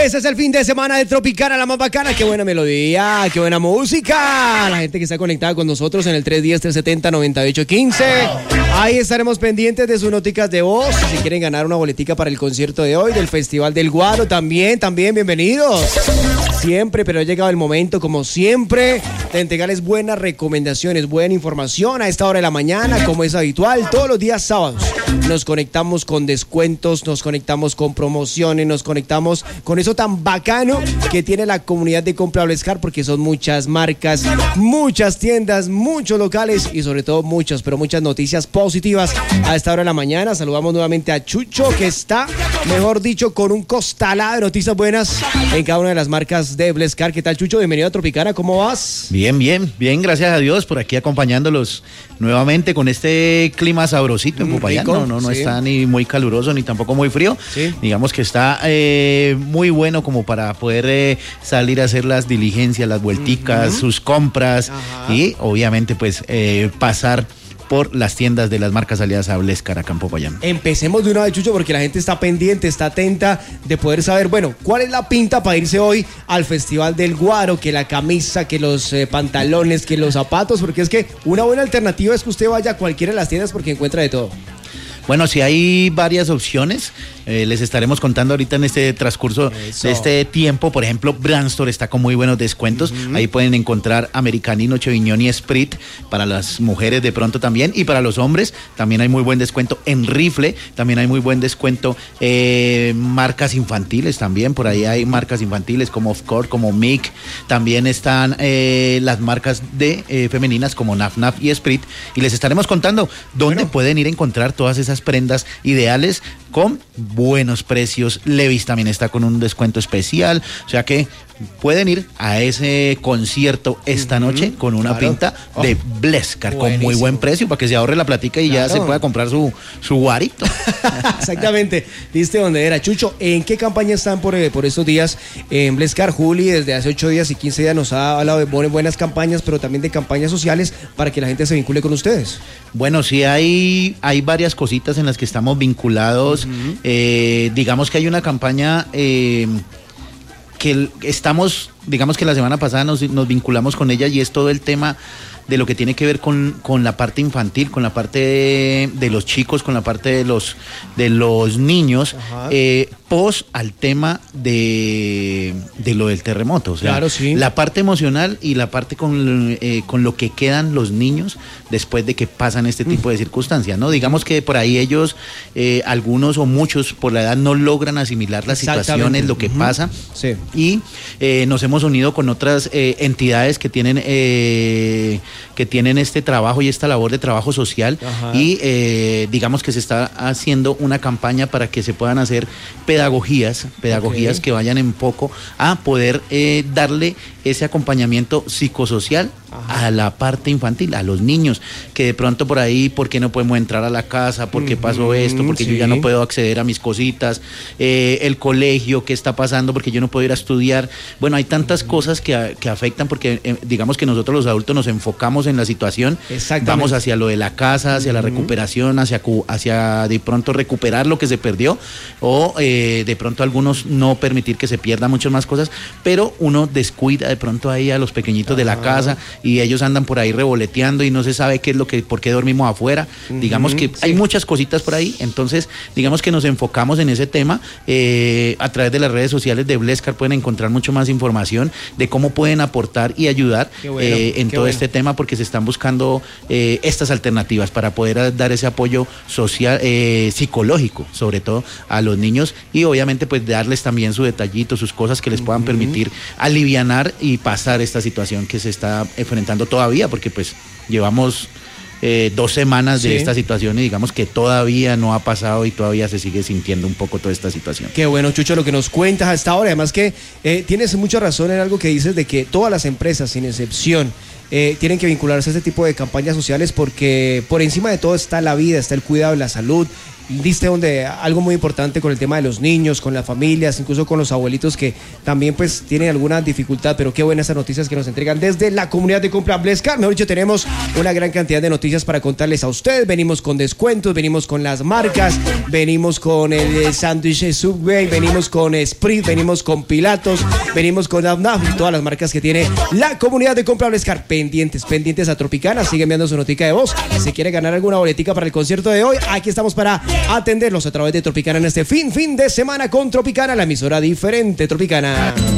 Ese es el fin de semana de Tropicana, la más bacana. Qué buena melodía, qué buena música. La gente que está conectada con nosotros en el 310-370-9815. Ahí estaremos pendientes de sus noticas de voz. Si quieren ganar una boletica para el concierto de hoy del Festival del Guaro, también, bienvenidos. Siempre, pero ha llegado el momento, como siempre, de entregarles buenas recomendaciones, buena información a esta hora de la mañana, como es habitual, todos los días sábados. Nos conectamos con descuentos, nos conectamos con promociones, nos conectamos con eso tan bacano que tiene la comunidad de Compra Blescar, porque son muchas marcas, muchas tiendas, muchos locales y sobre todo muchas noticias positivas a esta hora de la mañana. Saludamos nuevamente a Chucho, que está, mejor dicho, con un costalado de noticias buenas en cada una de las marcas de Blescar. ¿Qué tal, Chucho? Bienvenido a Tropicana, ¿cómo vas? Bien, gracias a Dios, por aquí acompañándolos nuevamente con este clima sabrosito en Popayán. No está ni muy caluroso ni tampoco muy frío. Sí. Digamos que está muy bueno como para poder salir a hacer las diligencias, las vuelticas, sus compras y obviamente pues pasar por las tiendas de las marcas aliadas a Blescar acá en Popayán. Empecemos de una vez, Chucho, porque la gente está pendiente, está atenta de poder saber, bueno, cuál es la pinta para irse hoy al Festival del Guaro, que la camisa, que los pantalones, que los zapatos, porque es que una buena alternativa es que usted vaya a cualquiera de las tiendas porque encuentra de todo. Bueno, sí hay varias opciones, les estaremos contando ahorita en este transcurso de este tiempo. Por ejemplo, Brandstore está con muy buenos descuentos, ahí pueden encontrar Americani, Noche Viñón y Sprit, para las mujeres de pronto también, y para los hombres también hay muy buen descuento en Rifle, también hay muy buen descuento, marcas infantiles también, por ahí hay marcas infantiles como Of Course, como Mic, también están las marcas de femeninas como Naf Naf y Sprit, y les estaremos contando dónde pueden ir a encontrar todas esas prendas ideales con buenos precios. Levi's también está con un descuento especial, o sea que pueden ir a ese concierto esta noche con una pinta de Blescar con muy buen precio para que se ahorre la platica y ya se pueda comprar su guarito. Exactamente, viste dónde era. Chucho, ¿en qué campaña están por estos días en Blescar? Juli desde hace 8 días y 15 días nos ha hablado de buenas campañas, pero también de campañas sociales para que la gente se vincule con ustedes. Bueno, sí hay varias cositas en las que estamos vinculados. Digamos que hay una campaña que estamos, digamos que la semana pasada nos vinculamos con ella, y es todo el tema de lo que tiene que ver con la parte infantil, con la parte de los chicos, con la parte de los niños, pos al tema de lo del terremoto. O sea, claro, sí. La parte emocional y la parte con lo que quedan los niños después de que pasan este tipo de circunstancias, ¿no? Digamos que por ahí ellos, algunos o muchos por la edad no logran asimilar las situaciones, lo que pasa, y nos hemos unido con otras entidades que tienen este trabajo y esta labor de trabajo social, y digamos que se está haciendo una campaña para que se puedan hacer pedagogías que vayan en poco a poder darle ese acompañamiento psicosocial a la parte infantil, a los niños, que de pronto por ahí, ¿por qué no podemos entrar a la casa? ¿Por qué pasó esto? Porque yo ya no puedo acceder a mis cositas, el colegio, ¿qué está pasando? Porque yo no puedo ir a estudiar. Bueno, hay tantas cosas que afectan, porque digamos que nosotros los adultos nos enfocamos en la situación, vamos hacia lo de la casa, hacia la recuperación, hacia de pronto recuperar lo que se perdió, o de pronto algunos no permitir que se pierdan muchas más cosas, pero uno descuida de pronto ahí a los pequeñitos de la casa, y ellos andan por ahí revoleteando y no se sabe por qué dormimos afuera. Digamos que hay muchas cositas por ahí, entonces digamos que nos enfocamos en ese tema. A través de las redes sociales de Blescar pueden encontrar mucho más información de cómo pueden aportar y ayudar en todo este tema, porque se están buscando estas alternativas para poder dar ese apoyo social, psicológico, sobre todo a los niños, y obviamente pues darles también su detallito, sus cosas que les puedan permitir alivianar y pasar esta situación que se está enfrentando todavía, porque pues llevamos 2 semanas de esta situación y digamos que todavía no ha pasado y todavía se sigue sintiendo un poco toda esta situación. Qué bueno, Chucho, lo que nos cuentas hasta ahora. Además que tienes mucha razón en algo que dices de que todas las empresas, sin excepción, tienen que vincularse a este tipo de campañas sociales, porque por encima de todo está la vida, está el cuidado de la salud, diste donde algo muy importante con el tema de los niños, con las familias, incluso con los abuelitos que también pues tienen alguna dificultad, pero qué buenas esas noticias que nos entregan desde la comunidad de compra Blescar. Mejor dicho, tenemos una gran cantidad de noticias para contarles a ustedes. Venimos con descuentos, venimos con las marcas, venimos con el sándwich Subway, venimos con Sprit, venimos con Pilatos, venimos con Abnaf, todas las marcas que tiene la comunidad de compra Blescar. Pendientes a Tropicana, sigue enviando su notica de voz. Si quiere ganar alguna boletica para el concierto de hoy, aquí estamos para atenderlos a través de Tropicana en este fin de semana con Tropicana, la emisora diferente Tropicana.